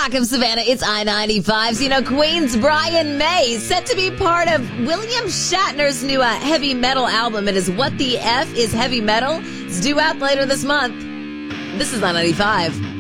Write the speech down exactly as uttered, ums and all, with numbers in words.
Rock of Savannah, it's I ninety-five. So, you know, Queen's Brian May set to be part of William Shatner's new uh, heavy metal album. It is What the F is Heavy Metal. It's due out later this month. This is I ninety-five.